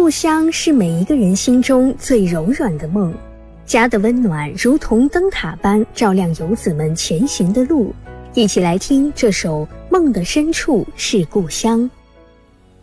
乡是每一个人心中最柔软的梦，家的温暖如同灯塔般照亮游子们前行的路。一起来听这首《梦的深处是故乡》。